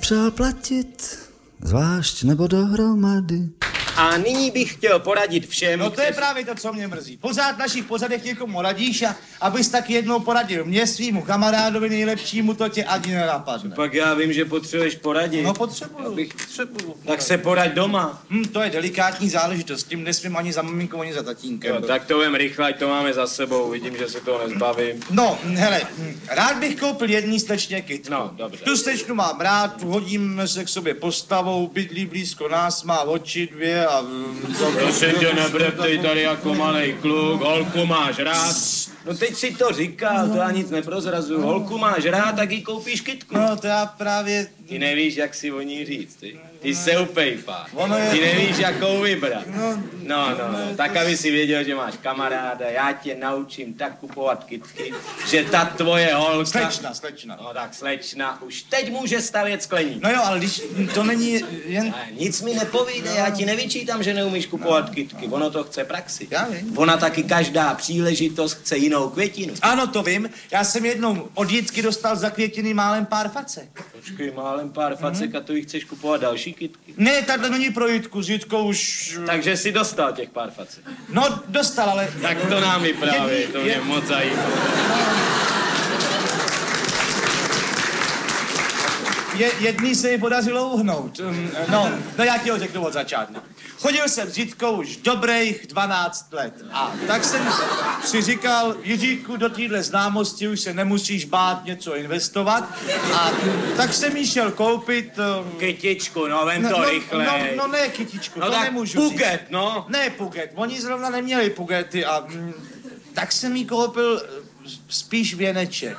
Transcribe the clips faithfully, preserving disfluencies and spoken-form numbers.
přál platit, zvlášť nebo dohromady. A nyní bych chtěl poradit všem... No to je právě to, co mě mrzí. Pořád v našich pořadech někomu radíš a abys tak jednou poradil mě, svýmu kamarádovi nejlepšímu, to tě ani nenapadne. Pak já vím, že potřebuješ poradit. No potřebuju. Abych potřebuju. Tak se poraď doma. Hm, to je delikátní záležitost, tím nesmím ani za maminkou, ani za tatínkem. Jo, tak to vem rychle, ať to máme za sebou, vidím, že se toho nezbavím. No, hele, hm, rád bych koupil jedný slečně kytku. No, dobře. Tu slečnu mám rád, hodíme se k sobě postavou, bydlí blízko nás, má oči dvě a... Prosím tě, nebreptej tady jako malej kluk, holku máš rád. No teď si to říkal, to já nic neprozrazuju. Holku máš rád, tak jí koupíš kytku. No to já právě... Ty nevíš, jak si o ní říct, ty. Ty se upejfá. Je... Ty nevíš, jakou vybrat. No, no, no, no. Tak, aby si věděl, že máš kamaráda, já tě naučím tak kupovat kytky, že ta tvoje holka... Slečna, slečna. No tak slečna už teď může stavět skleník. No jo, ale když to není jen... A nic mi nepovídej, já ti nevyčítám, že neumíš kupovat kytky. Ono to chce praxi. Já vím. Ona taky každá příležitost chce jinou květinu. Ano, to vím. Já jsem jednou od Jitky dostal za květiny málem pár facek. Počkej, málem pár facek mm-hmm. a to jí chceš kupovat další kytky? Ne, takhle není pro Jitku, s Jitkou už... Takže si dostal těch pár facek. No, dostal, ale... Tak to nám vyprávěj, Jedný, to mě je... moc zajímá. Je, jedný se mi podařilo uhnout. No, no já ti ho řeknu od začátku. Chodil jsem s Jitkou už dobrých dvanáct let. A tak jsem si říkal, Jiříku, do téhle známosti už se nemusíš bát něco investovat. A tak jsem jí šel koupit... Um... Kytičku, no vem to no, rychle. No, no ne kytičku, no to tak nemůžu puget, říct. no. Ne puget, oni zrovna neměli pugety a... Mm, tak jsem jí koupil spíš věneček.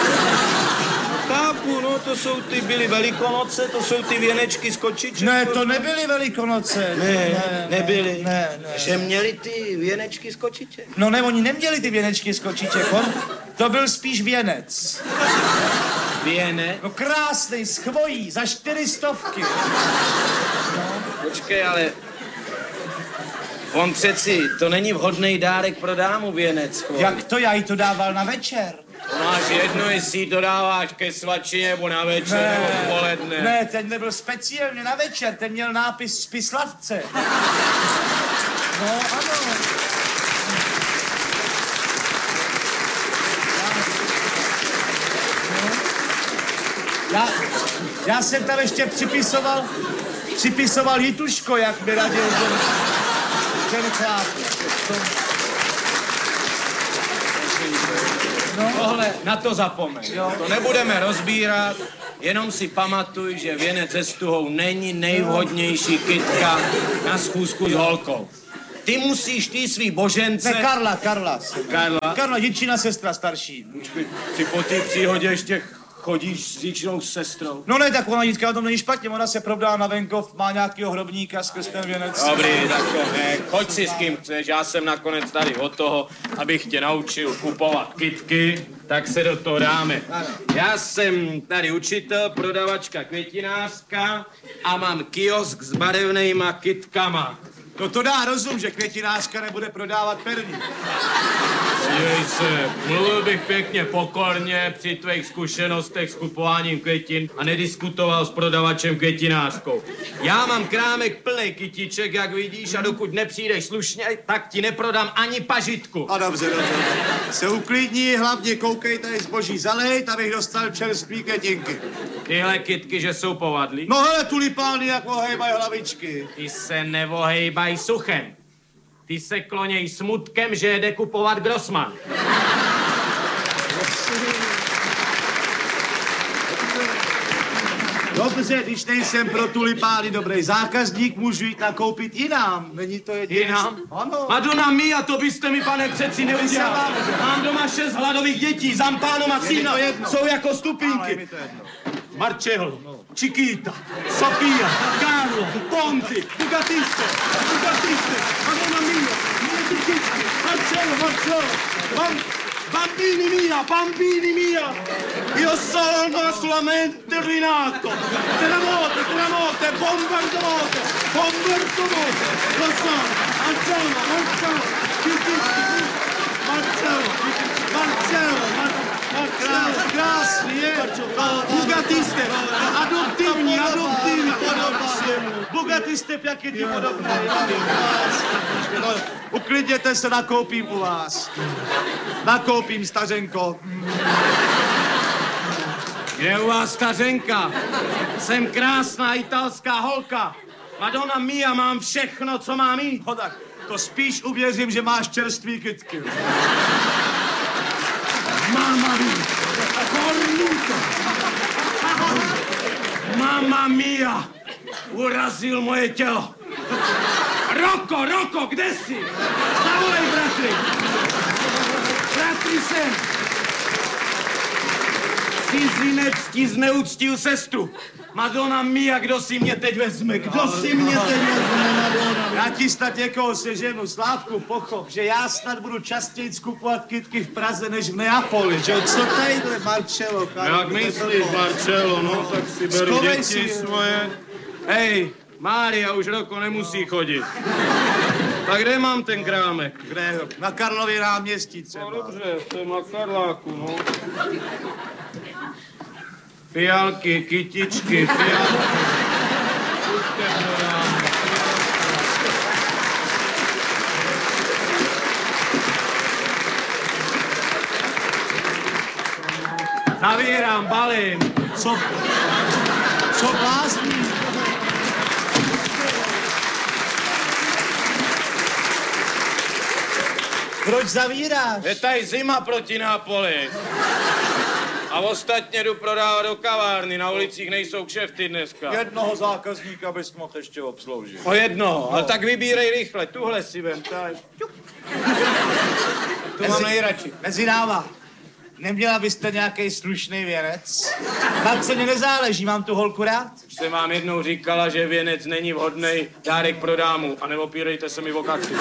Chápu, no, to jsou ty, byly Velikonoce, to jsou ty věnečky z kočiček. Ne, to nebyly Velikonoce. Ne, ne nebyly. Ne, ne. Že měli ty věnečky z kočiček? No ne, oni neměli ty věnečky z kočiček, on, to byl spíš věnec. Věnec? No krásnej, z chvojí, za čtyři stovky. No. Počkej, ale... On přeci, to není vhodný dárek pro dámu věnec. Chvojí. Jak to, já jí to dával na večer. Máš jedno, jestli to dáváš ke svačině, nebo na večer, ne, nebo v poledne. Ne, ten nebyl speciálně na večer, ten měl nápis Spislavce. No, ano. Já, já jsem tam ještě připisoval, připisoval Jituško, jak mi radil ten, ten chlap. No. Tohle, na to zapomeň. Jo. To nebudeme rozbírat, jenom si pamatuj, že věnec se stuhou není nejvhodnější kytka na schůzku s holkou. Ty musíš ty svý božence... Ne, Karla, Karla. Karla? Karla, Jičina sestra starší. Ty po té příhodě ještě chodíš s Jičinou sestrou. No ne, tak ona Jitka o tom není špatně, ona se prodá na venkov, má nějakýho hrobníka skrz ten věnec. Dobrý, tak to ne, choď si s kým chceš, já jsem nakonec tady od toho, abych tě naučil kupovat kytky, tak se do toho dáme. Ano. Já jsem tady učitel, prodavačka, květinářka a mám kiosk s barevnejma kytkama. No to dá rozum, že květinářka nebude prodávat perní. Dívej se, mluvil bych pěkně pokorně při tvých zkušenostech s kupováním květin a nediskutoval s prodavačem květinářkou. Já mám krámek plný kytiček, jak vidíš, a dokud nepřijdeš slušně, tak ti neprodám ani pažitku. A dobře, dobře. Se uklidní, hlavně koukej tady zboží zalejt, abych dostal čerstvý květinky. Tyhle kytky, že jsou povadlí? No hele, tulipány jak ohejbaj hlavičky. Ty se nevohejbaj suchem. Ty se kloněj smutkem, že jede kupovat Grossman. Dobře, když nejsem pro tulipány dobrý zákazník, můžu jít nakoupit jinám. Není to jediné? Jinám? Ano. Madonna mia, to byste mi, pane, přeci neudělal. Mám doma šest hladových dětí, Zampáno a syna. Jsou jako stupínky. Marcello, no. Chiquita, Sofia, Carlo, Ponzi, Bugatiste, Bugatiste, Madonna mia, mie cucicchi, Marcello, Marcello, Bam, bambini mia, bambini mia, io sono solamente rinato, terremoto, terremoto, bombardomote, bombardomote, lo sono, Marcello, Marcello, cucicchi, Marcello, Marcello, Marcello, krásný je, Bugatiste, adoptivní Bugatti jste jaký ty podobný. Já vím, vás. No, uklidněte se, nakoupím u vás. Nakoupím, stařenko. Je u vás stařenka? Jsem krásná italská holka. Madonna mia, mám všechno, co mám mít. No tak, to spíš uvěřím, že máš čerstvý kytky. Mamma mia, cornuto. Mamma mia, urazil moje tělo. Roko, Roko, kde jsi? Zavolej, bratry. Bratry sem. Cizinec ti zneuctil sestru. Madonna mia, kdo si mě teď vezme? Kdo si mě teď vezme, Madonna? Já ti snad někoho seženu, Slávku, pochop, že já snad budu častěji skupovat kytky v Praze než v Neapoli, že? Co tadyhle, Marcello? Jak myslíš, Marcello, no, tak si beru Skovej děti si. svoje. Hej, Mária už Roko nemusí chodit. Tak kde mám ten krámek? Kde? Na Karlově náměstí třeba. No dobře, jsem na Karláku, no. Fialky, kytičky, fialky. Pojďte, podám. Zavírám, balím. Co? Co blázní? Proč zavíráš? Je tady zima proti Nápoli. A ostatně jdu prodávat do kavárny, na ulicích nejsou kšefty dneska. Jednoho zákazníka bys mohl ještě obsloužit. O jednoho, ale tak vybírej rychle, tuhle si vem, tady. Tu mám nejradši. Mezi náma. Neměla byste nějaký slušný věnec? Na ceně nezáleží, mám tu holku rád. Už jsem vám jednou říkala, že věnec není vhodný dárek pro dámu a neopírejte se mi o kaktus.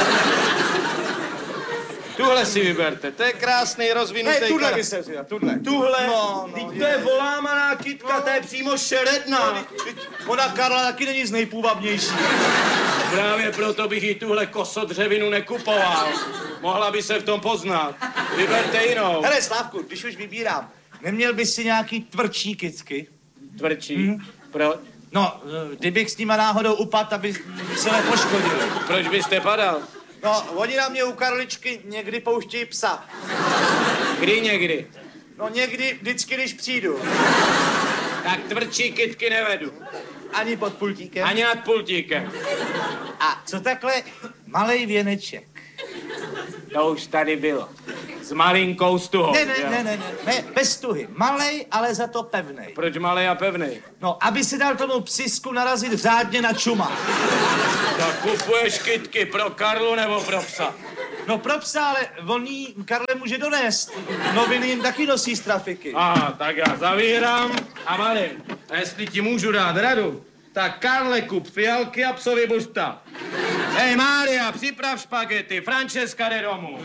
Tuhle si vyberte, to je krásný rozvinutý Ne, tuhle kar- by se vzala, tuhle. Tuhle? No, no, Vždyť to je volámaná kytka, to je přímo šeredná. Ona Karla taky není z nejpůvabnější. Právě proto bych jí tuhle kosodřevinu nekupoval. Mohla by se v tom poznat. Vyberte jinou. Hele, Slávku, když už vybírám, neměl bys si nějaký tvrdší kytky? Tvrdší. Hm? Proč? No, kdybych s nima náhodou upad, aby se nepoškodili. Proč byste padal? No, oni na mě u Karličky někdy pouštějí psa. Kdy někdy? No někdy, vždycky, když přijdu. Tak tvrdší kytky nevedu. Ani pod pultíkem. Ani nad pultíkem. A co takhle malej věneček? To už tady bylo. S malinkou stuhou. Ne, ne, jo? ne, ne, ne, ne, bez tuhy. Malej, ale za to pevnej. Proč malej a pevnej? No, aby si dal tomu psisku narazit řádně na čuma. Tak kupuješ kytky pro Karlu nebo pro psa? No pro psa, ale on jí Karle může donést. Noviny jim taky nosí z trafiky. Aha, tak já zavírám a malím. A jestli ti můžu dát radu, tak Karle kup fialky a psovi busta. Hej, Mária, připrav špagety, Francesca jde domů.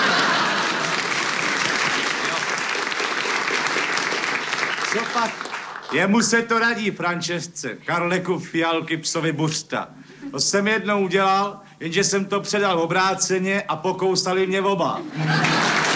Co pak? Jemu se to radí, Francesce. Karle kup fialky psovi busta. To jsem jednou udělal, jenže jsem to předal obráceně a pokousali mě oba.